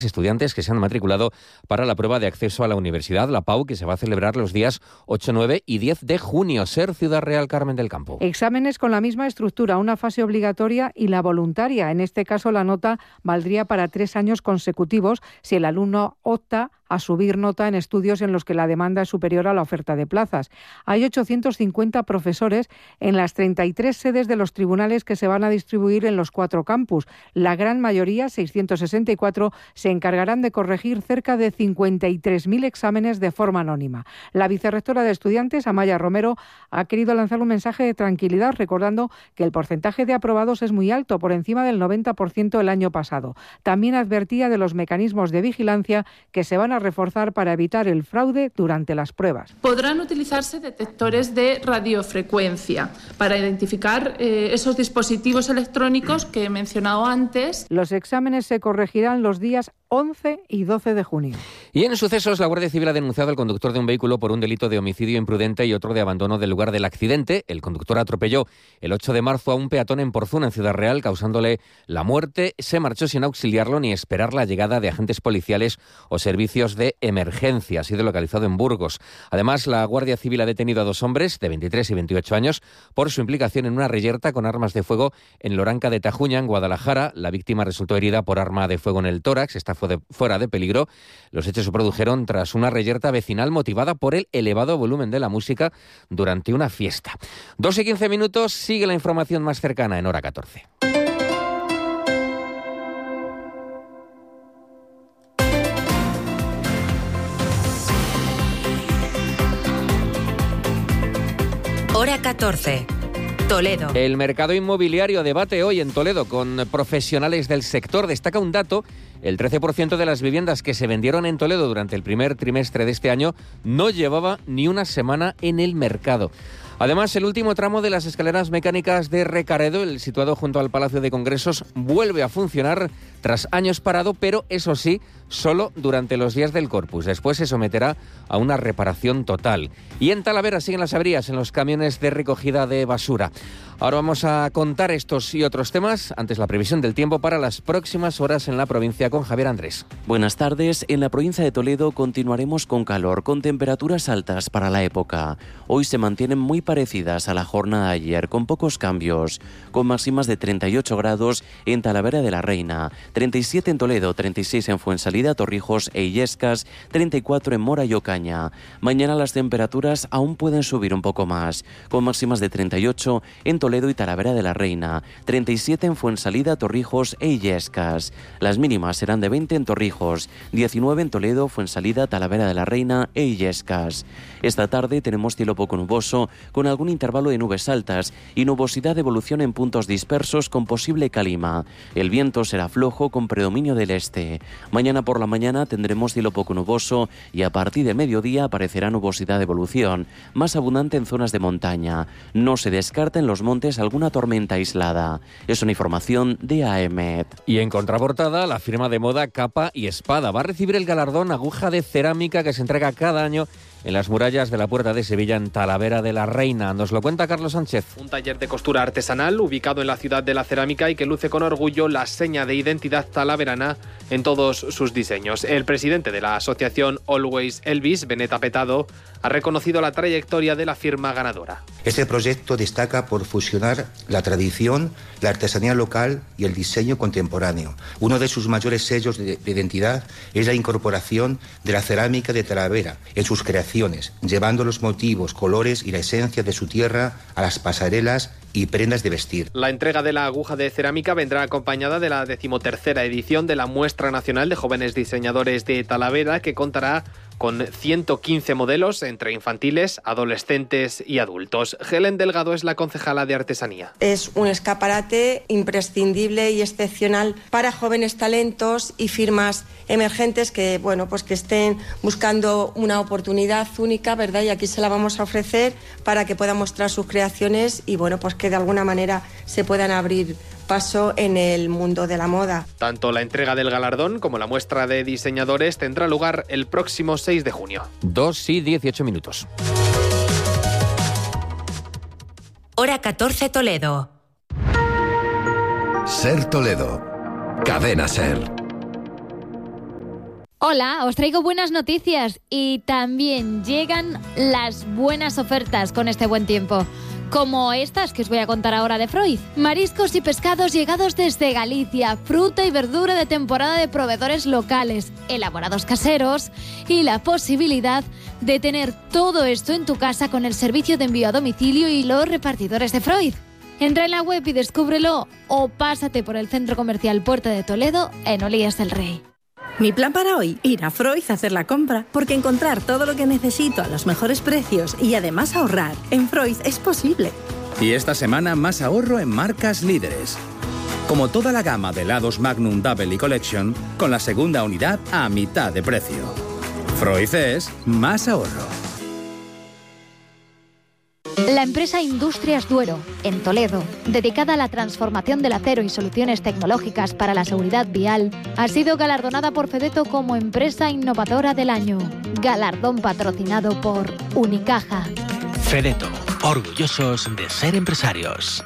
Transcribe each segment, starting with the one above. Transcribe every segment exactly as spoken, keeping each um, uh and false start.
estudiantes que se han matriculado para la prueba de acceso a la universidad, la P A U, que se va a celebrar los días ocho, nueve y diez de junio. Ser Ciudad Real, Carmen del Campo. Exámenes con la misma estructura, una fase obligatoria y la voluntaria. En este caso, la nota valdría para tres años consecutivos si el alumno opta a subir nota en estudios en los que la demanda es superior a la oferta de plazas. Hay ochocientos cincuenta profesores en las treinta y tres sedes de los tribunales que se van a distribuir en los cuatro campus. La gran mayoría, seiscientos sesenta y cuatro, se encargarán de corregir cerca de cincuenta y tres mil exámenes de forma anónima. La vicerrectora de Estudiantes, Amaya Romero, ha querido lanzar un mensaje de tranquilidad, recordando que el porcentaje de aprobados es muy alto, por encima del noventa por ciento el año pasado. También advertía de los mecanismos de vigilancia que se van a reforzar para evitar el fraude durante las pruebas. Podrán utilizarse detectores de radiofrecuencia para identificar eh, esos dispositivos electrónicos que he mencionado antes. Los exámenes se corregirán los días once y doce de junio. Y en sucesos, la Guardia Civil ha denunciado al conductor de un vehículo por un delito de homicidio imprudente y otro de abandono del lugar del accidente. El conductor atropelló el ocho de marzo a un peatón en Porzuna, en Ciudad Real, causándole la muerte. Se marchó sin auxiliarlo ni esperar la llegada de agentes policiales o servicios de emergencia. Ha sido localizado en Burgos. Además, la Guardia Civil ha detenido a dos hombres de veintitrés y veintiocho años por su implicación en una reyerta con armas de fuego en Loranca de Tajuña, en Guadalajara. La víctima resultó herida por arma de fuego en el tórax. Está de, fuera de peligro. Los hechos se produjeron tras una reyerta vecinal motivada por el elevado volumen de la música durante una fiesta. dos y quince minutos, sigue la información más cercana en hora catorce. Hora catorce. Toledo. El mercado inmobiliario debate hoy en Toledo con profesionales del sector. Destaca un dato: el trece por ciento de las viviendas que se vendieron en Toledo durante el primer trimestre de este año no llevaba ni una semana en el mercado. Además, el último tramo de las escaleras mecánicas de Recaredo, el situado junto al Palacio de Congresos, vuelve a funcionar tras años parado, pero eso sí, solo durante los días del Corpus. Después se someterá a una reparación total. Y en Talavera siguen las averías en los camiones de recogida de basura. Ahora vamos a contar estos y otros temas. Antes, la previsión del tiempo para las próximas horas en la provincia con Javier Andrés. Buenas tardes. En la provincia de Toledo continuaremos con calor, con temperaturas altas para la época. Hoy se mantienen muy parecidas a la jornada de ayer, con pocos cambios, con máximas de treinta y ocho grados en Talavera de la Reina, treinta y siete en Toledo, treinta y seis en Fuensalida, Torrijos e Illescas, treinta y cuatro en Mora y Ocaña. Mañana las temperaturas aún pueden subir un poco más, con máximas de treinta y ocho en Toledo y Talavera de la Reina, treinta y siete en Fuensalida, Torrijos e Illescas. Las mínimas serán de veinte en Torrijos, diecinueve en Toledo, Fuensalida, Talavera de la Reina e Illescas. Esta tarde tenemos cielo poco nuboso, con algún intervalo de nubes altas y nubosidad de evolución en puntos dispersos con posible calima. El viento será flojo con predominio del este. Mañana por la mañana tendremos cielo poco nuboso y a partir de mediodía aparecerá nubosidad de evolución, más abundante en zonas de montaña. No se descarta en los montes alguna tormenta aislada. Es una información de A E M E T. Y en contraportada, la firma de moda Capa y Espada va a recibir el galardón Aguja de Cerámica que se entrega cada año en las murallas de la Puerta de Sevilla, en Talavera de la Reina. Nos lo cuenta Carlos Sánchez. Un taller de costura artesanal ubicado en la ciudad de la cerámica y que luce con orgullo la seña de identidad talaverana en todos sus diseños. El presidente de la asociación Always Elvis, Benet Apetado, ha reconocido la trayectoria de la firma ganadora. Este proyecto destaca por fusionar la tradición, la artesanía local y el diseño contemporáneo. Uno de sus mayores sellos de, de identidad es la incorporación de la cerámica de Talavera en sus creaciones, llevando los motivos, colores y la esencia de su tierra a las pasarelas y prendas de vestir. La entrega de la aguja de cerámica vendrá acompañada de la decimotercera edición de la Muestra Nacional de Jóvenes Diseñadores de Talavera, que contará con ciento quince modelos entre infantiles, adolescentes y adultos. Helen Delgado es la concejala de artesanía. Es un escaparate imprescindible y excepcional para jóvenes talentos y firmas emergentes que, bueno, pues que estén buscando una oportunidad única, ¿verdad? Y aquí se la vamos a ofrecer para que puedan mostrar sus creaciones y, bueno, pues que de alguna manera se puedan abrir paso en el mundo de la moda. Tanto la entrega del galardón como la muestra de diseñadores tendrá lugar el próximo seis de junio. dos y dieciocho minutos. Hora catorce, Toledo. Ser Toledo. Cadena Ser. Hola, os traigo buenas noticias y también llegan las buenas ofertas con este buen tiempo. Como estas que os voy a contar ahora de Freud. Mariscos y pescados llegados desde Galicia, fruta y verdura de temporada de proveedores locales, elaborados caseros y la posibilidad de tener todo esto en tu casa con el servicio de envío a domicilio y los repartidores de Freud. Entra en la web y descúbrelo o pásate por el Centro Comercial Puerta de Toledo en Olías del Rey. Mi plan para hoy, ir a Freud a hacer la compra, porque encontrar todo lo que necesito a los mejores precios y además ahorrar en Freud es posible. Y esta semana más ahorro en marcas líderes. Como toda la gama de helados Magnum Double y Collection, con la segunda unidad a mitad de precio. Freud es más ahorro. La empresa Industrias Duero, en Toledo, dedicada a la transformación del acero y soluciones tecnológicas para la seguridad vial, ha sido galardonada por Fedeto como Empresa Innovadora del Año. Galardón patrocinado por Unicaja. Fedeto, orgullosos de ser empresarios.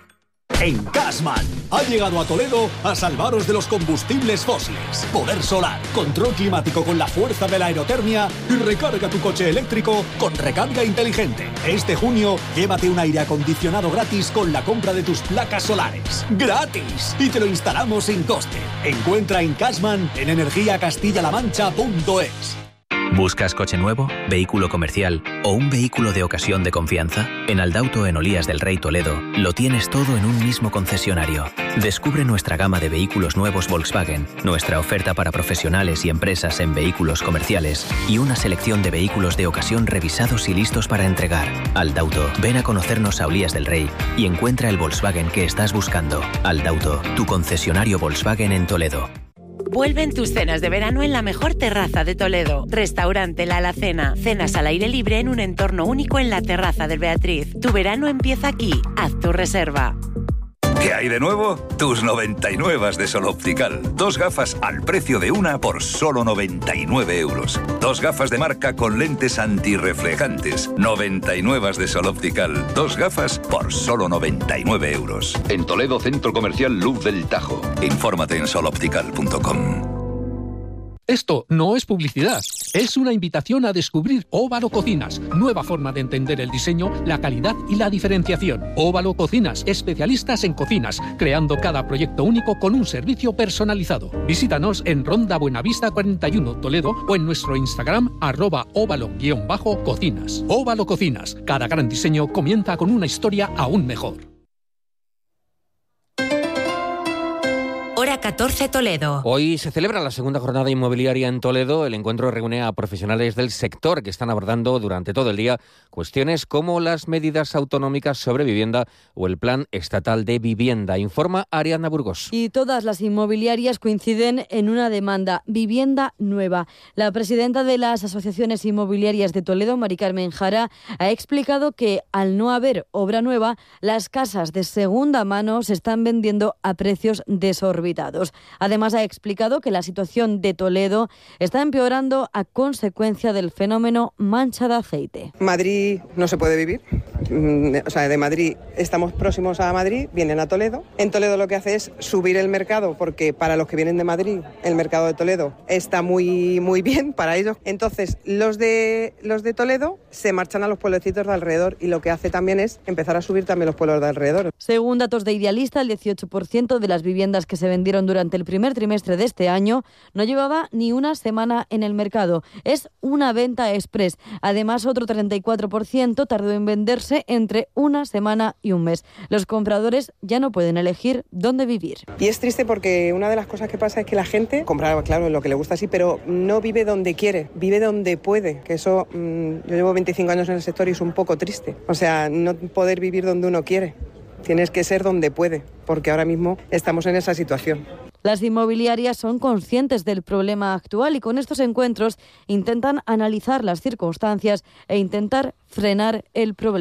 En Cashman ha llegado a Toledo a salvaros de los combustibles fósiles. Poder solar, control climático con la fuerza de la aerotermia y recarga tu coche eléctrico con recarga inteligente. Este junio, llévate un aire acondicionado gratis con la compra de tus placas solares. ¡Gratis! Y te lo instalamos sin coste. Encuentra en Cashman en energía castilla la mancha punto es. ¿Buscas coche nuevo, vehículo comercial o un vehículo de ocasión de confianza? En Aldauto en Olías del Rey Toledo lo tienes todo en un mismo concesionario. Descubre nuestra gama de vehículos nuevos Volkswagen, nuestra oferta para profesionales y empresas en vehículos comerciales y una selección de vehículos de ocasión revisados y listos para entregar. Aldauto, ven a conocernos a Olías del Rey y encuentra el Volkswagen que estás buscando. Aldauto, tu concesionario Volkswagen en Toledo. Vuelven tus cenas de verano en la mejor terraza de Toledo. Restaurante La Alacena. Cenas al aire libre en un entorno único en la terraza del Beatriz. Tu verano empieza aquí. Haz tu reserva. ¿Qué hay de nuevo? Tus noventa y nueve de Sol Optical. Dos gafas al precio de una por solo noventa y nueve euros. Dos gafas de marca con lentes antirreflejantes. noventa y nueve de Sol Optical. Dos gafas por solo noventa y nueve euros. En Toledo, Centro Comercial Luz del Tajo. Infórmate en sol optical punto com. Esto no es publicidad, es una invitación a descubrir Óvalo Cocinas, nueva forma de entender el diseño, la calidad y la diferenciación. Óvalo Cocinas, especialistas en cocinas, creando cada proyecto único con un servicio personalizado. Visítanos en Ronda Buenavista cuarenta y uno, Toledo, o en nuestro Instagram, arroba óvalo-cocinas. Óvalo Cocinas, cada gran diseño comienza con una historia aún mejor. Hora catorce Toledo. Hoy se celebra la segunda jornada inmobiliaria en Toledo. El encuentro reúne a profesionales del sector que están abordando durante todo el día cuestiones como las medidas autonómicas sobre vivienda o el plan estatal de vivienda. Informa Ariadna Burgos. Y todas las inmobiliarias coinciden en una demanda: vivienda nueva. La presidenta de las asociaciones inmobiliarias de Toledo, Mari Carmen Jara, ha explicado que al no haber obra nueva, las casas de segunda mano se están vendiendo a precios desorbitados. Además, ha explicado que la situación de Toledo está empeorando a consecuencia del fenómeno mancha de aceite. Madrid no se puede vivir. O sea, de Madrid estamos próximos a Madrid, vienen a Toledo. En Toledo lo que hace es subir el mercado, porque para los que vienen de Madrid, el mercado de Toledo está muy, muy bien para ellos. Entonces, los de, los de Toledo se marchan a los pueblecitos de alrededor, y lo que hace también es empezar a subir también los pueblos de alrededor. Según datos de Idealista, el dieciocho por ciento de las viviendas que se vendieron durante el primer trimestre de este año no llevaba ni una semana en el mercado. Es una venta express. Además, otro treinta y cuatro por ciento tardó en venderse entre una semana y un mes. Los compradores ya no pueden elegir dónde vivir. Y es triste porque una de las cosas que pasa es que la gente compra, claro, lo que le gusta, sí, pero no vive donde quiere, vive donde puede. Que eso, mmm, yo llevo veinticinco años en el sector y es un poco triste. O sea, no poder vivir donde uno quiere. Tienes que ser donde puede, porque ahora mismo estamos en esa situación. Las inmobiliarias son conscientes del problema actual y con estos encuentros intentan analizar las circunstancias e intentar frenar el problema.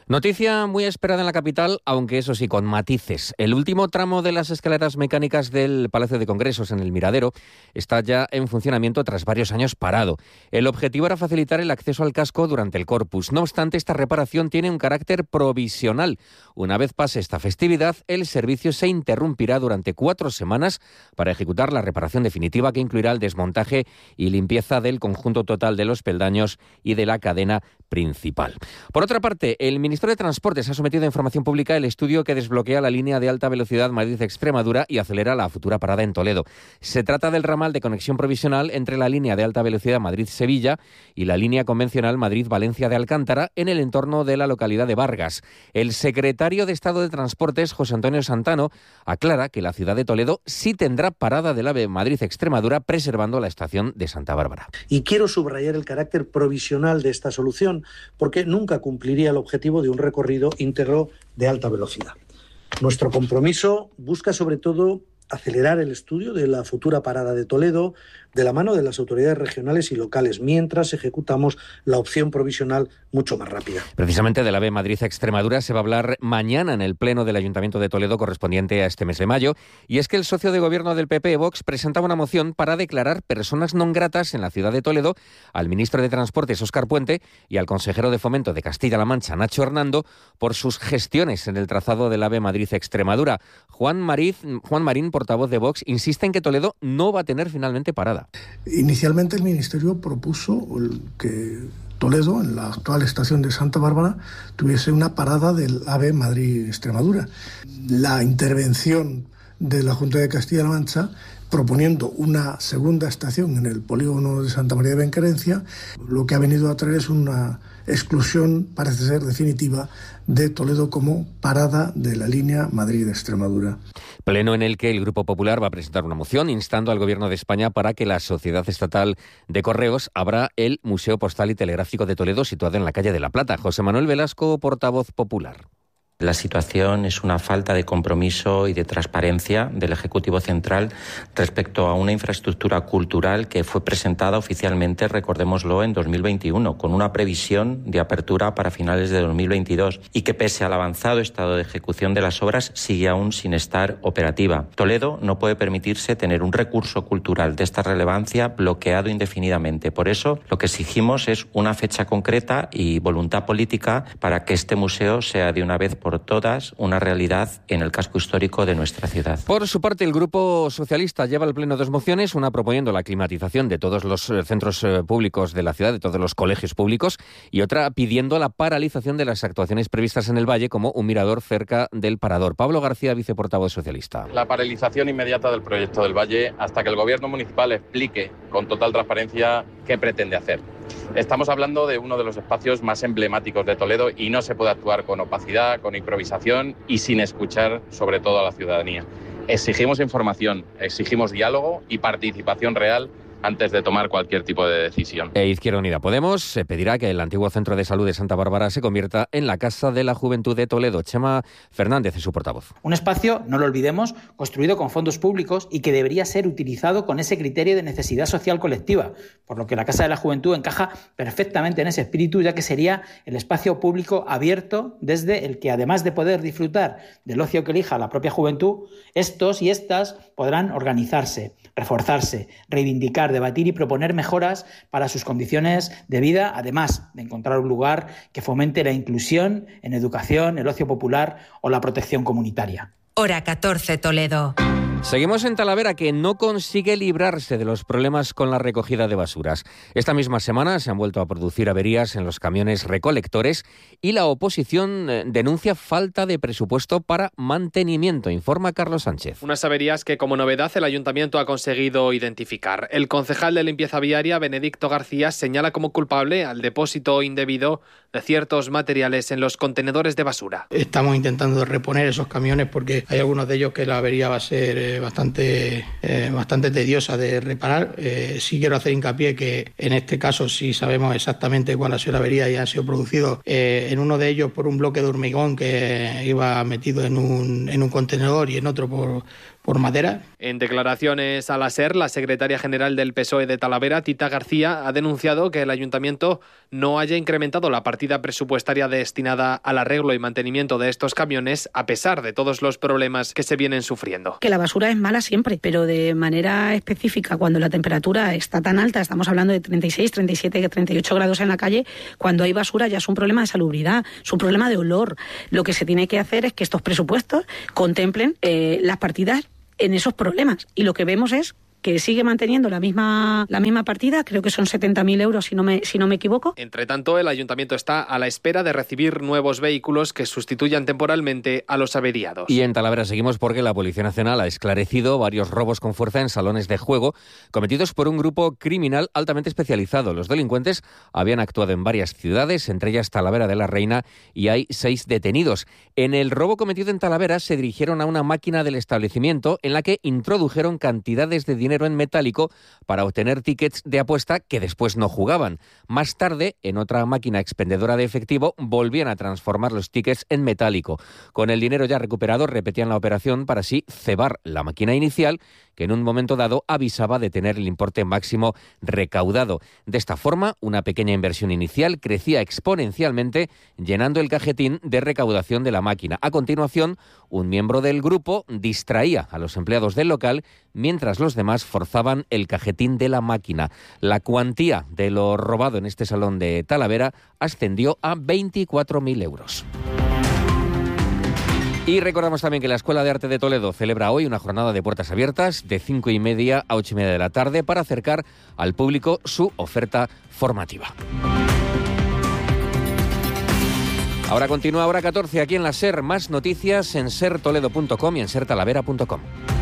Noticia muy esperada en la capital, aunque eso sí, con matices. El último tramo de las escaleras mecánicas del Palacio de Congresos en el Miradero está ya en funcionamiento tras varios años parado. El objetivo era facilitar el acceso al casco durante el Corpus. No obstante, esta reparación tiene un carácter provisional. Una vez pase esta festividad, el servicio se interrumpirá durante cuatro semanas para ejecutar la reparación definitiva que incluirá el desmontaje y limpieza del conjunto total de los peldaños y de la cadena principal. Por otra parte, el Ministerio de Transportes ha sometido a información pública el estudio que desbloquea la línea de alta velocidad Madrid-Extremadura y acelera la futura parada en Toledo. Se trata del ramal de conexión provisional entre la línea de alta velocidad Madrid-Sevilla y la línea convencional Madrid-Valencia de Alcántara en el entorno de la localidad de Vargas. El secretario de Estado de Transportes, José Antonio Santano, aclara que la ciudad de Toledo sí tendrá parada del AVE Madrid-Extremadura, preservando la estación de Santa Bárbara. Y quiero subrayar el carácter provisional de esta solución, porque nunca cumpliría el objetivo de un recorrido íntegro de alta velocidad. Nuestro compromiso busca sobre todo acelerar el estudio de la futura parada de Toledo de la mano de las autoridades regionales y locales, mientras ejecutamos la opción provisional mucho más rápida. Precisamente del AVE Madrid-Extremadura se va a hablar mañana en el Pleno del Ayuntamiento de Toledo correspondiente a este mes de mayo, y es que el socio de gobierno del P P, Vox, presentaba una moción para declarar personas non gratas en la ciudad de Toledo al ministro de Transportes, Óscar Puente, y al consejero de Fomento de Castilla-La Mancha, Nacho Hernando, por sus gestiones en el trazado del AVE Madrid-Extremadura. Juan Mariz, Juan Marín, portavoz de Vox, insiste en que Toledo no va a tener finalmente parada. Inicialmente el Ministerio propuso que Toledo, en la actual estación de Santa Bárbara, tuviese una parada del AVE Madrid-Extremadura. La intervención de la Junta de Castilla-La Mancha, proponiendo una segunda estación en el polígono de Santa María de Benquerencia, lo que ha venido a traer es una exclusión, parece ser definitiva, de Toledo como parada de la línea Madrid-Extremadura. Pleno en el que el Grupo Popular va a presentar una moción instando al Gobierno de España para que la Sociedad Estatal de Correos abra el Museo Postal y Telegráfico de Toledo, situado en la calle de La Plata. José Manuel Velasco, portavoz popular. La situación es una falta de compromiso y de transparencia del Ejecutivo Central respecto a una infraestructura cultural que fue presentada oficialmente, recordémoslo, en dos mil veintiuno, con una previsión de apertura para finales de dos mil veintidós y que, pese al avanzado estado de ejecución de las obras, sigue aún sin estar operativa. Toledo no puede permitirse tener un recurso cultural de esta relevancia bloqueado indefinidamente. Por eso, lo que exigimos es una fecha concreta y voluntad política para que este museo sea de una vez por por todas una realidad en el casco histórico de nuestra ciudad. Por su parte, el Grupo Socialista lleva al Pleno dos mociones, una proponiendo la climatización de todos los centros públicos de la ciudad, de todos los colegios públicos, y otra pidiendo la paralización de las actuaciones previstas en el Valle, como un mirador cerca del Parador. Pablo García, viceportavoz socialista. La paralización inmediata del proyecto del Valle hasta que el Gobierno municipal explique con total transparencia qué pretende hacer. Estamos hablando de uno de los espacios más emblemáticos de Toledo y no se puede actuar con opacidad, con improvisación y sin escuchar sobre todo a la ciudadanía. Exigimos información, exigimos diálogo y participación real antes de tomar cualquier tipo de decisión. E Izquierda Unida Podemos se pedirá que el antiguo Centro de Salud de Santa Bárbara se convierta en la Casa de la Juventud de Toledo. Chema Fernández es su portavoz. Un espacio, no lo olvidemos, construido con fondos públicos y que debería ser utilizado con ese criterio de necesidad social colectiva, por lo que la Casa de la Juventud encaja perfectamente en ese espíritu, ya que sería el espacio público abierto desde el que, además de poder disfrutar del ocio que elija la propia juventud, estos y estas podrán organizarse, reforzarse, reivindicar, debatir y proponer mejoras para sus condiciones de vida, además de encontrar un lugar que fomente la inclusión en educación, el ocio popular o la protección comunitaria. Hora catorce, Toledo. Seguimos en Talavera, que no consigue librarse de los problemas con la recogida de basuras. Esta misma semana se han vuelto a producir averías en los camiones recolectores y la oposición denuncia falta de presupuesto para mantenimiento, informa Carlos Sánchez. Unas averías que, como novedad, el Ayuntamiento ha conseguido identificar. El concejal de limpieza viaria, Benedicto García, señala como culpable al depósito indebido de ciertos materiales en los contenedores de basura. Estamos intentando reponer esos camiones porque hay algunos de ellos que la avería va a ser eh, bastante, eh, bastante tediosa de reparar. Eh, sí quiero hacer hincapié que en este caso sí sabemos exactamente cuál ha sido la avería y han sido producidos eh, en uno de ellos por un bloque de hormigón que iba metido en un, en un contenedor y en otro por por madera. En declaraciones a la SER, la secretaria general del P S O E de Talavera, Tita García, ha denunciado que el ayuntamiento no haya incrementado la partida presupuestaria destinada al arreglo y mantenimiento de estos camiones, a pesar de todos los problemas que se vienen sufriendo. Que la basura es mala siempre, pero de manera específica, cuando la temperatura está tan alta, estamos hablando de treinta y seis, treinta y siete, treinta y ocho grados en la calle, cuando hay basura ya es un problema de salubridad, es un problema de olor. Lo que se tiene que hacer es que estos presupuestos contemplen eh, las partidas en esos problemas. Y lo que vemos es que sigue manteniendo la misma la misma partida, creo que son setenta mil euros si no me si no me equivoco. Entre tanto, el ayuntamiento está a la espera de recibir nuevos vehículos que sustituyan temporalmente a los averiados. Y en Talavera seguimos porque la Policía Nacional ha esclarecido varios robos con fuerza en salones de juego cometidos por un grupo criminal altamente especializado. Los delincuentes habían actuado en varias ciudades, entre ellas Talavera de la Reina, y hay seis detenidos. En el robo cometido en Talavera se dirigieron a una máquina del establecimiento en la que introdujeron cantidades de dinero en metálico para obtener tickets de apuesta que después no jugaban. Más tarde, en otra máquina expendedora de efectivo, volvían a transformar los tickets en metálico. Con el dinero ya recuperado, repetían la operación para así cebar la máquina inicial, que en un momento dado avisaba de tener el importe máximo recaudado. De esta forma, una pequeña inversión inicial crecía exponencialmente, llenando el cajetín de recaudación de la máquina. A continuación, un miembro del grupo distraía a los empleados del local, mientras los demás forzaban el cajetín de la máquina. La cuantía de lo robado en este salón de Talavera ascendió a veinticuatro mil euros. Y recordamos también que la Escuela de Arte de Toledo celebra hoy una jornada de puertas abiertas de cinco y media a ocho y media de la tarde para acercar al público su oferta formativa. Ahora continúa Hora catorce aquí en la SER. Más noticias en ser toledo punto com y en ser talavera punto com.